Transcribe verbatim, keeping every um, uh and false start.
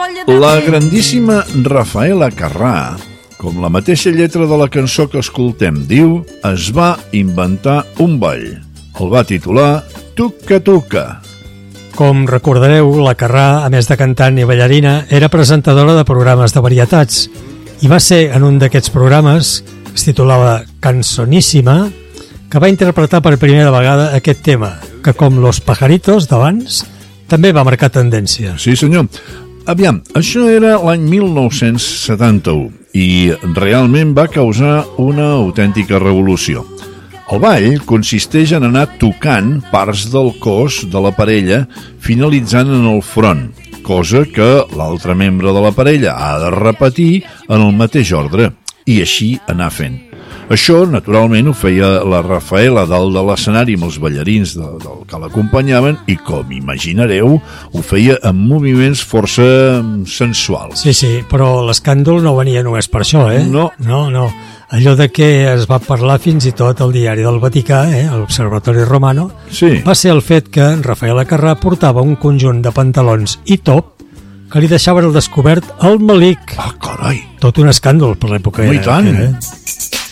La grandíssima Rafaela Carrà, com la mateixa lletra de la cançó que escoltem diu, es va inventar un ball. El va titular Tuca Tuca. Com recordareu, la Carrà, a més de cantant i ballarina, era presentadora de programes de varietats i va ser en un d'aquests programes, que es titulava Cançoníssima, que va interpretar per primera vegada aquest tema, que com Los Pajaritos d'abans, també va marcar tendència. Sí, senyor. Aviam, això era l'any mil nou-cents setanta-u i realment va causar una autèntica revolució. El ball consisteix en anar tocant parts del cos de la parella finalitzant en el front, cosa que l'altre membre de la parella ha de repetir en el mateix ordre i així anar fent. Això, naturalment, ho feia la Rafaela dalt de l'escenari amb els ballarins de, del que l'acompanyaven i, com imaginareu, ho feia amb moviments força sensuals. Sí, sí, però l'escàndol no venia només per això, eh? No. No, no. Allò de que es va parlar fins i tot al diari del Vaticà, eh, l'Observatori Romano, sí. Va ser el fet que Rafaela Carrà portava un conjunt de pantalons i top que li deixaven al descobert el melic. Ah, carai! Tot un escàndol per l'època. No, i tant! Eh?